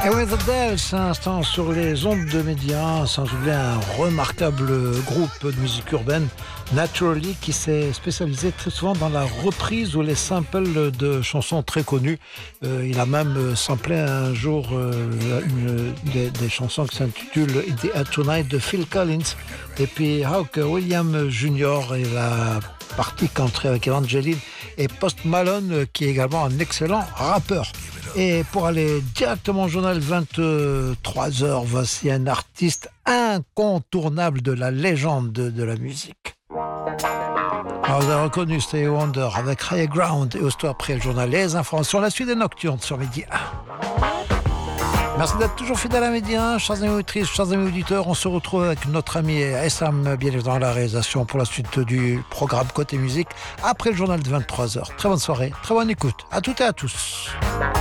With Adele, c'est un instant sur les ondes de Média, sans oublier un remarquable groupe de musique urbaine, Naturally, qui s'est spécialisé très souvent dans la reprise ou les samples de chansons très connues. Il a même samplé un jour des chansons qui s'intitulent The Tonight de Phil Collins. Et puis Hawk Williams Jr. et la partie country avec Evangeline et Post Malone, qui est également un excellent rappeur. Et pour aller directement au journal 23h, voici un artiste incontournable de la légende de la musique. Alors vous avez reconnu Stevie Wonder avec High Ground, et aussitôt après le journal Les Informations, la suite des Nocturnes sur Média. Merci d'être toujours fidèle à Média, chers amis auditrices, chers amis auditeurs. On se retrouve avec notre ami Essam, bien évidemment, dans la réalisation pour la suite du programme Côté Musique, après le journal de 23h. Très bonne soirée, très bonne écoute. À toutes et à tous.